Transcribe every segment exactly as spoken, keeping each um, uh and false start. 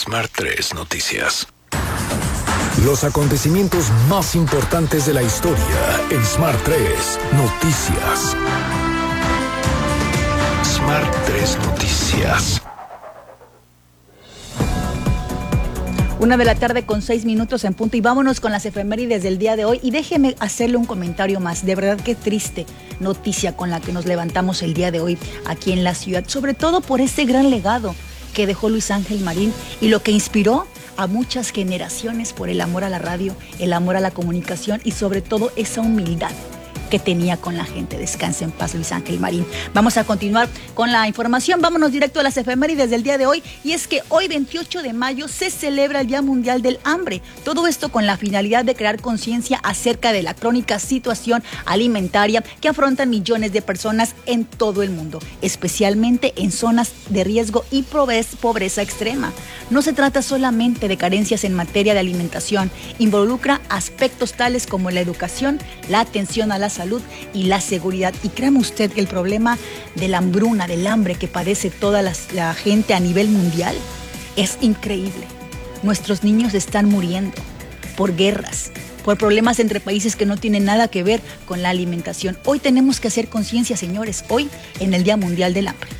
Smart tres Noticias. Los acontecimientos más importantes de la historia en Smart tres Noticias. Smart tres Noticias. Una de la tarde con seis minutos en punto y vámonos con las efemérides del día de hoy. Y déjeme hacerle un comentario más. De verdad qué triste noticia con la que nos levantamos el día de hoy aquí en la ciudad. Sobre todo por ese gran legado que dejó Luis Ángel Marín y lo que inspiró a muchas generaciones por el amor a la radio, el amor a la comunicación y sobre todo esa humildad que tenía con la gente. Descanse en paz, Luis Ángel Marín. Vamos a continuar con la información. Vámonos directo a las efemérides del día de hoy. Y es que hoy, veintiocho de mayo, se celebra el Día Mundial del Hambre. Todo esto con la finalidad de crear conciencia acerca de la crónica situación alimentaria que afrontan millones de personas en todo el mundo, especialmente en zonas de riesgo y pobreza extrema. No se trata solamente de carencias en materia de alimentación, involucra aspectos tales como la educación, la atención a la salud y la seguridad. Y créame usted que el problema de la hambruna, del hambre que padece toda la, la gente a nivel mundial es increíble. Nuestros niños están muriendo por guerras, por problemas entre países que no tienen nada que ver con la alimentación. Hoy tenemos que hacer conciencia, señores, hoy en el Día Mundial del Hambre.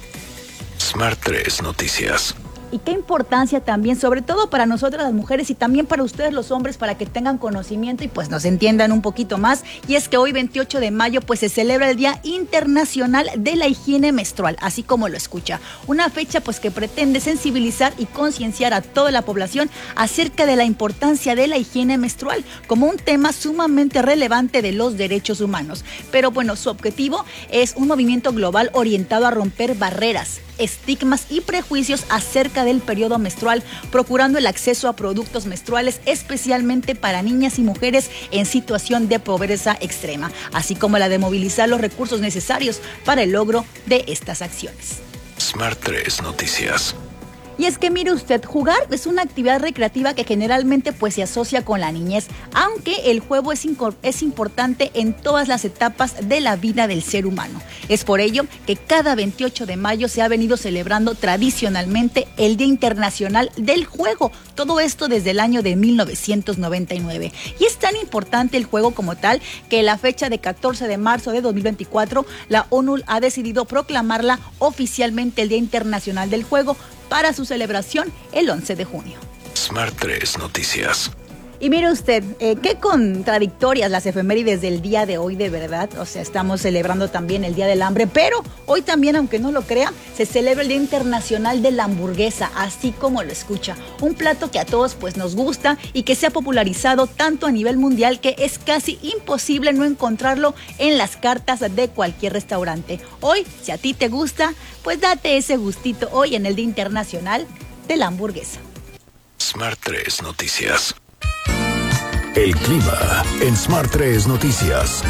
Smart tres Noticias. Y qué importancia también, sobre todo para nosotras las mujeres y también para ustedes los hombres, para que tengan conocimiento y pues nos entiendan un poquito más. Y es que hoy, veintiocho de mayo, pues se celebra el Día Internacional de la Higiene Menstrual, así como lo escucha. Una fecha pues que pretende sensibilizar y concienciar a toda la población acerca de la importancia de la higiene menstrual como un tema sumamente relevante de los derechos humanos. Pero bueno, su objetivo es un movimiento global orientado a romper barreras, estigmas y prejuicios acerca del periodo menstrual, procurando el acceso a productos menstruales especialmente para niñas y mujeres en situación de pobreza extrema, así como la de movilizar los recursos necesarios para el logro de estas acciones. Smart tres Noticias. Y es que mire usted, jugar es una actividad recreativa que generalmente pues se asocia con la niñez, aunque el juego es, es importante en todas las etapas de la vida del ser humano. Es por ello que cada veintiocho de mayo se ha venido celebrando tradicionalmente el Día Internacional del Juego. Todo esto desde el año de mil novecientos noventa y nueve. Y es tan importante el juego como tal que la fecha de catorce de marzo de dos mil veinticuatro, la ONU ha decidido proclamarla oficialmente el Día Internacional del Juego para su celebración el once de junio. Smart tres Noticias. Y mire usted, eh, qué contradictorias las efemérides del día de hoy, de verdad. O sea, estamos celebrando también el Día del Hambre, pero hoy también, aunque no lo crea, se celebra el Día Internacional de la Hamburguesa, así como lo escucha. Un plato que a todos pues nos gusta y que se ha popularizado tanto a nivel mundial que es casi imposible no encontrarlo en las cartas de cualquier restaurante. Hoy, si a ti te gusta, pues date ese gustito hoy en el Día Internacional de la Hamburguesa. Smart tres Noticias. El clima en Smart tres Noticias.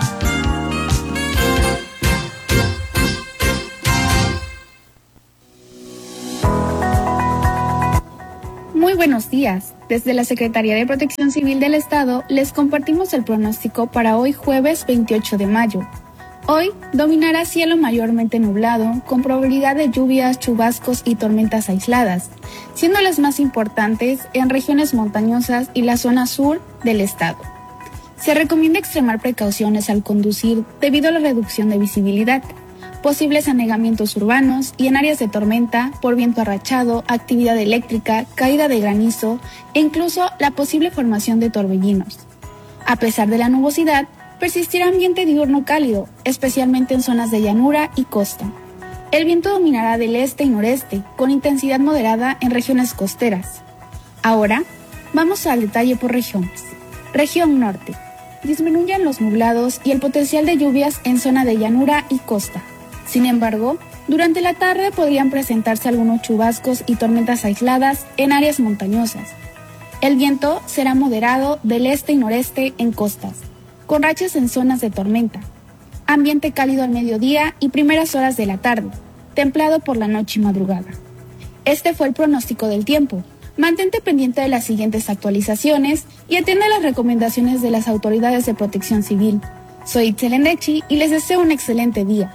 Muy buenos días. Desde la Secretaría de Protección Civil del Estado les compartimos el pronóstico para hoy jueves veintiocho de mayo. Hoy dominará cielo mayormente nublado, con probabilidad de lluvias, chubascos y tormentas aisladas, siendo las más importantes en regiones montañosas y la zona sur del estado. Se recomienda extremar precauciones al conducir debido a la reducción de visibilidad, posibles anegamientos urbanos y en áreas de tormenta por viento arrachado, actividad eléctrica, caída de granizo e incluso la posible formación de torbellinos. A pesar de la nubosidad, persistirá ambiente diurno cálido, especialmente en zonas de llanura y costa. El viento dominará del este y noreste, con intensidad moderada en regiones costeras. Ahora, vamos al detalle por regiones. Región norte. Disminuyen los nublados y el potencial de lluvias en zona de llanura y costa. Sin embargo, durante la tarde podrían presentarse algunos chubascos y tormentas aisladas en áreas montañosas. El viento será moderado del este y noreste en costas, con rachas en zonas de tormenta. Ambiente cálido al mediodía y primeras horas de la tarde, templado por la noche y madrugada. Este fue el pronóstico del tiempo. Mantente pendiente de las siguientes actualizaciones y atiende las recomendaciones de las autoridades de protección civil. Soy Itzel Endechi y les deseo un excelente día.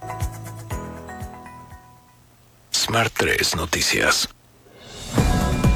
Smart tres Noticias.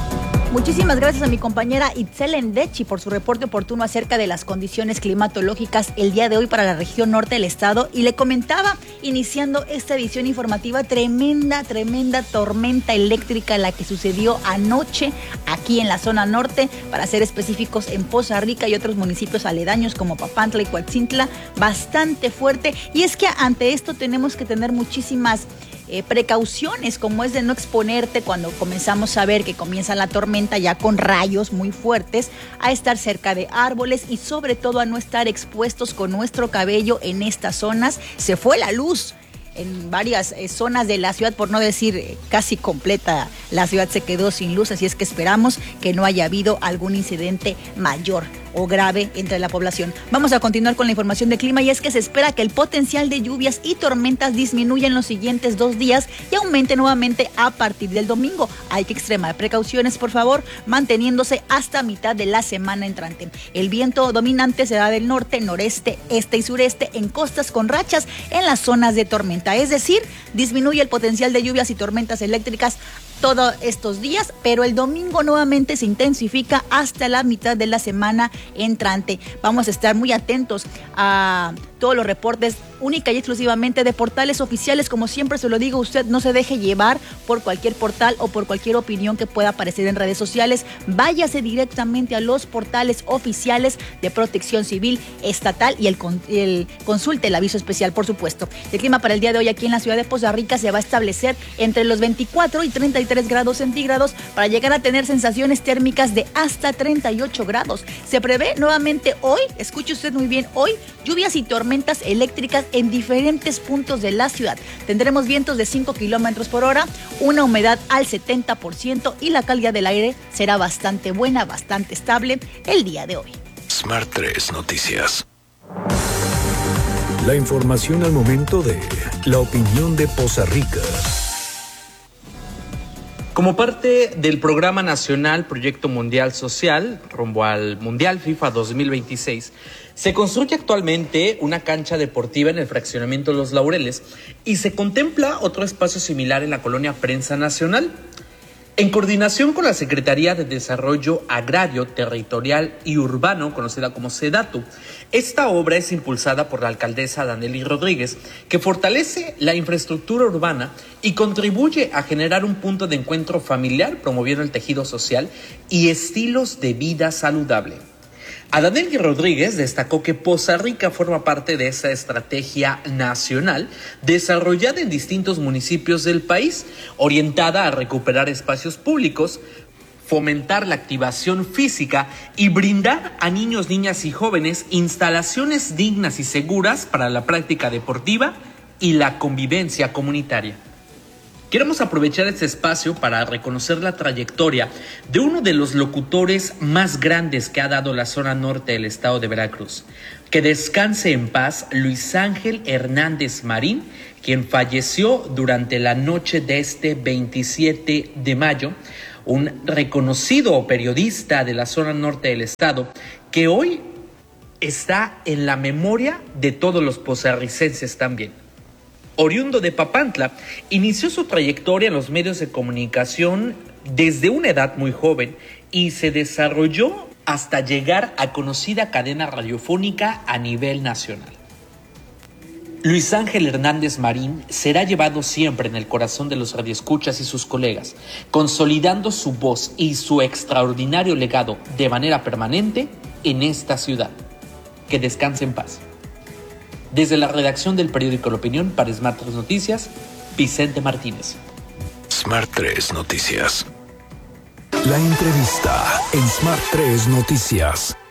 Muchísimas gracias a mi compañera Itzel Endechi por su reporte oportuno acerca de las condiciones climatológicas el día de hoy para la región norte del estado. Y le comentaba, iniciando esta edición informativa, tremenda, tremenda tormenta eléctrica la que sucedió anoche aquí en la zona norte, para ser específicos en Poza Rica y otros municipios aledaños como Papantla y Coatzintla, bastante fuerte. Y es que ante esto tenemos que tener muchísimas Eh, precauciones, como es de no exponerte cuando comenzamos a ver que comienza la tormenta ya con rayos muy fuertes, a estar cerca de árboles y sobre todo a no estar expuestos con nuestro cabello en estas zonas. Se fue la luz en varias eh, zonas de la ciudad, por no decir eh, casi completa la ciudad se quedó sin luz, así es que esperamos que no haya habido algún incidente mayor o grave entre la población. Vamos a continuar con la información de clima, y es que se espera que el potencial de lluvias y tormentas disminuya en los siguientes dos días y aumente nuevamente a partir del domingo. Hay que extremar precauciones, por favor, manteniéndose hasta mitad de la semana entrante. El viento dominante será del norte, noreste, este y sureste en costas, con rachas en las zonas de tormenta. Es decir, disminuye el potencial de lluvias y tormentas eléctricas todos estos días, pero el domingo nuevamente se intensifica hasta la mitad de la semana entrante. Vamos a estar muy atentos a todos los reportes, única y exclusivamente de portales oficiales. Como siempre se lo digo, usted no se deje llevar por cualquier portal o por cualquier opinión que pueda aparecer en redes sociales. Váyase directamente a los portales oficiales de Protección Civil Estatal y el, el consulte el aviso especial, por supuesto. El clima para el día de hoy aquí en la ciudad de Poza Rica se va a establecer entre los veinticuatro y treinta y tres grados centígrados, para llegar a tener sensaciones térmicas de hasta treinta y ocho grados. Se prevé nuevamente hoy, escuche usted muy bien, hoy lluvias y tormentas eléctricas en diferentes puntos de la ciudad. Tendremos vientos de cinco kilómetros por hora, una humedad al setenta por ciento y la calidad del aire será bastante buena, bastante estable el día de hoy. Smart tres Noticias. La información al momento de la opinión de Poza Rica. Como parte del Programa Nacional Proyecto Mundial Social, rumbo al Mundial FIFA dos mil veintiséis, se construye actualmente una cancha deportiva en el fraccionamiento Los Laureles y se contempla otro espacio similar en la colonia Prensa Nacional. En coordinación con la Secretaría de Desarrollo Agrario, Territorial y Urbano, conocida como SEDATU, esta obra es impulsada por la alcaldesa Danely Rodríguez, que fortalece la infraestructura urbana y contribuye a generar un punto de encuentro familiar, promoviendo el tejido social y estilos de vida saludable. Danely Rodríguez destacó que Poza Rica forma parte de esa estrategia nacional desarrollada en distintos municipios del país, orientada a recuperar espacios públicos, fomentar la activación física y brindar a niños, niñas y jóvenes instalaciones dignas y seguras para la práctica deportiva y la convivencia comunitaria. Queremos aprovechar este espacio para reconocer la trayectoria de uno de los locutores más grandes que ha dado la zona norte del estado de Veracruz. Que descanse en paz Luis Ángel Hernández Marín, quien falleció durante la noche de este veintisiete de mayo, un reconocido periodista de la zona norte del estado, que hoy está en la memoria de todos los pozarricenses también. Oriundo de Papantla, inició su trayectoria en los medios de comunicación desde una edad muy joven y se desarrolló hasta llegar a conocida cadena radiofónica a nivel nacional. Luis Ángel Hernández Marín será llevado siempre en el corazón de los radioescuchas y sus colegas, consolidando su voz y su extraordinario legado de manera permanente en esta ciudad. Que descanse en paz. Desde la redacción del periódico La Opinión para Smart tres Noticias, Vicente Martínez. Smart tres Noticias. La entrevista en Smart tres Noticias.